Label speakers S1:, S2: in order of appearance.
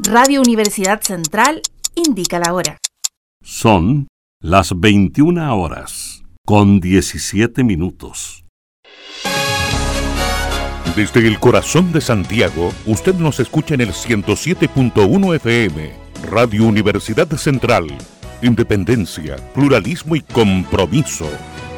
S1: Radio Universidad Central indica la hora.
S2: Son las 21:17.
S3: Desde el corazón de Santiago, usted nos escucha en el 107.1 FM, Radio Universidad Central. Independencia, pluralismo y compromiso.